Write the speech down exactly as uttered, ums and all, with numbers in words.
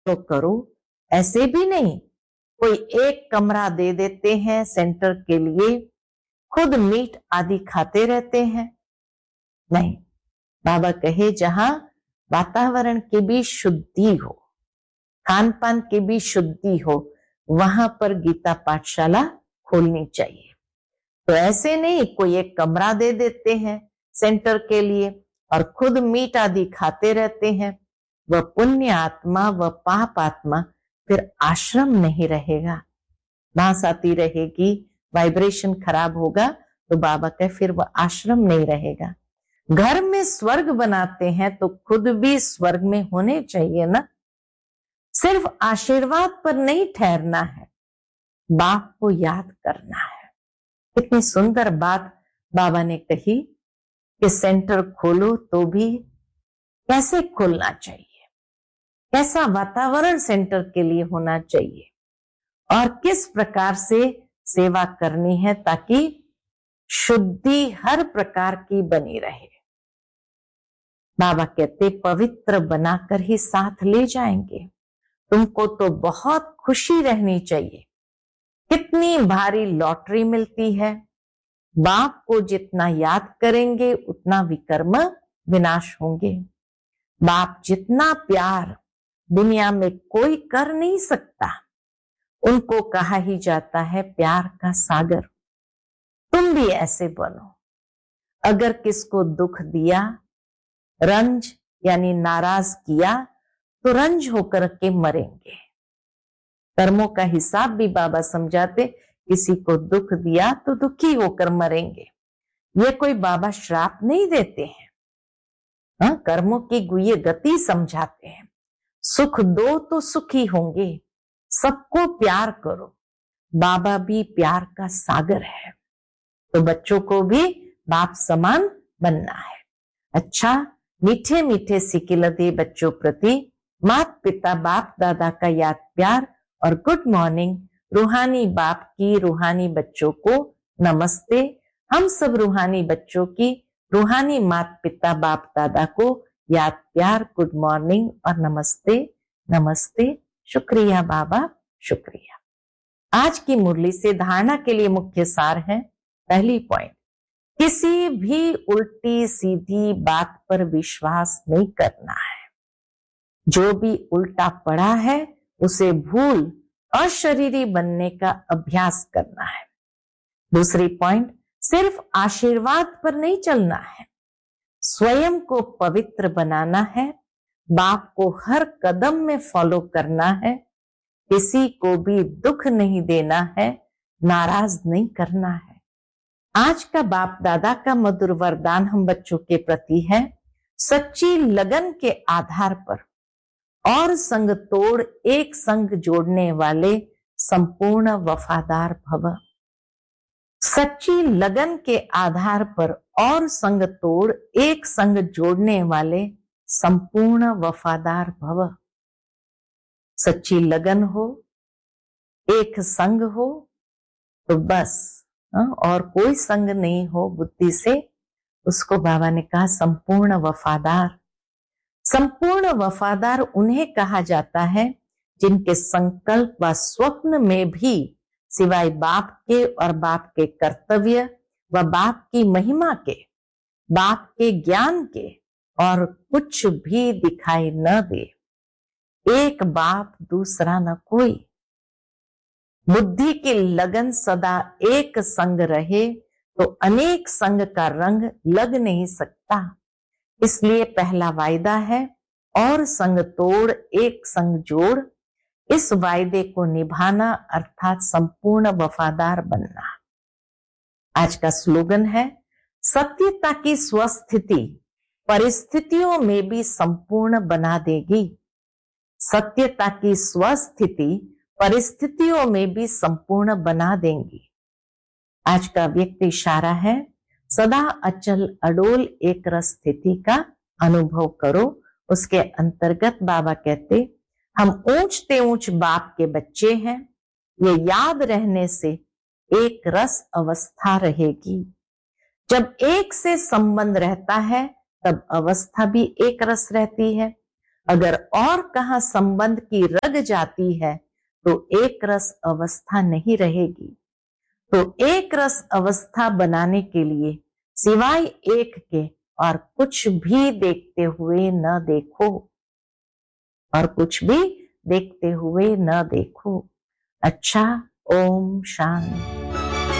तो करो। ऐसे भी नहीं कोई एक कमरा दे देते हैं सेंटर के लिए, खुद मीट आदि खाते रहते हैं। नहीं, बाबा कहे जहां वातावरण की भी शुद्धि हो, खान पान की भी शुद्धि हो, वहां पर गीता पाठशाला खोलनी चाहिए। तो ऐसे नहीं कोई एक कमरा दे देते हैं सेंटर के लिए और खुद मीट आदि खाते रहते हैं। वह पुण्य आत्मा, वह पाप आत्मा फिर आश्रम नहीं रहेगा, बांस आती रहेगी, वाइब्रेशन खराब होगा, तो बाबा कहे फिर वह आश्रम नहीं रहेगा। घर में स्वर्ग बनाते हैं तो खुद भी स्वर्ग में होने चाहिए ना। सिर्फ आशीर्वाद पर नहीं ठहरना है, बाप को याद करना है। कितनी सुंदर बात बाबा ने कही कि सेंटर खोलो तो भी कैसे खोलना चाहिए, कैसा वातावरण सेंटर के लिए होना चाहिए और किस प्रकार से सेवा करनी है ताकि शुद्धि हर प्रकार की बनी रहे। बाबा कहते पवित्र बनाकर ही साथ ले जाएंगे। तुमको तो बहुत खुशी रहनी चाहिए। कितनी भारी लॉटरी मिलती है। बाप को जितना याद करेंगे उतना विकर्म विनाश होंगे। बाप जितना प्यार दुनिया में कोई कर नहीं सकता, उनको कहा ही जाता है प्यार का सागर। तुम भी ऐसे बनो। अगर किसको दुख दिया, रंज यानी नाराज किया, तो रंज होकर के मरेंगे। कर्मों का हिसाब भी बाबा समझाते, किसी को दुख दिया तो दुखी होकर मरेंगे। ये कोई बाबा श्राप नहीं देते हैं, हाँ, कर्मों की गुह्य गति समझाते हैं। सुख दो तो सुखी होंगे, सबको प्यार करो। बाबा भी प्यार का सागर है, तो बच्चों को भी बाप समान बनना है। अच्छा, मीठे मीठे सिकिल दे बच्चों प्रति माता पिता बाप दादा का याद प्यार और गुड मॉर्निंग। रूहानी बाप की रूहानी बच्चों को नमस्ते। हम सब रूहानी बच्चों की रूहानी माता पिता बाप दादा को याद प्यार, गुड मॉर्निंग और नमस्ते नमस्ते। शुक्रिया बाबा, शुक्रिया। आज की मुरली से धारणा के लिए मुख्य सार है। पहली पॉइंट, किसी भी उल्टी सीधी बात पर विश्वास नहीं करना है। जो भी उल्टा पड़ा है उसे भूल अशरीरी बनने का अभ्यास करना है। दूसरी पॉइंट, सिर्फ आशीर्वाद पर नहीं चलना है, स्वयं को पवित्र बनाना है। बाप को हर कदम में फॉलो करना है। किसी को भी दुख नहीं देना है, नाराज नहीं करना है। आज का बाप दादा का मधुर वरदान हम बच्चों के प्रति है, सच्ची लगन के आधार पर और संग तोड़ एक संग जोड़ने वाले संपूर्ण वफादार भव। सच्ची लगन के आधार पर और संग तोड़ एक संग जोड़ने वाले संपूर्ण वफादार भव। सच्ची लगन हो, एक संग हो तो बस, और कोई संग नहीं हो बुद्धि से, उसको बाबा ने कहा संपूर्ण वफादार। संपूर्ण वफादार उन्हें कहा जाता है जिनके संकल्प व स्वप्न में भी सिवाय बाप के और बाप के कर्तव्य व बाप की महिमा के, बाप के ज्ञान के और कुछ भी दिखाई न दे। एक बाप दूसरा न कोई। बुद्धि की लगन सदा एक संग रहे तो अनेक संग का रंग लग नहीं सकता। इसलिए पहला वायदा है और संग तोड़ एक संग जोड़। इस वायदे को निभाना अर्थात संपूर्ण वफादार बनना। आज का स्लोगन है, सत्यता की स्वस्थिति परिस्थितियों में भी संपूर्ण बना देगी। सत्यता की स्वस्थिति परिस्थितियों में भी संपूर्ण बना देंगी। आज का व्यक्ति इशारा है, सदा अचल अडोल एक रस स्थिति का अनुभव करो। उसके अंतर्गत बाबा कहते, हम ऊंचते ऊंच बाप के बच्चे हैं। ये याद रहने से एक रस अवस्था रहेगी। जब एक से संबंध रहता है तब अवस्था भी एक रस रहती है। अगर और कहाँ संबंध की रग जाती है तो एक रस अवस्था नहीं रहेगी। तो एक रस अवस्था बनाने के लिए सिवाय एक के और कुछ भी देखते हुए न देखो, और कुछ भी देखते हुए न देखो। अच्छा, ओम शांति।